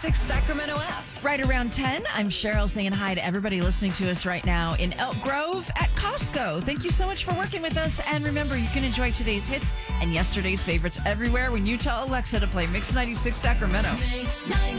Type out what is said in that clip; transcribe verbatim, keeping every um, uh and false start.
ninety-six Sacramento app. Right around ten, I'm Cheryl saying hi to everybody listening to us right now in Elk Grove at Costco. Thank you so much for working with us. And remember, you can enjoy today's hits and yesterday's favorites everywhere when you tell Alexa to play Mix ninety-six Sacramento. Mix ninety-six.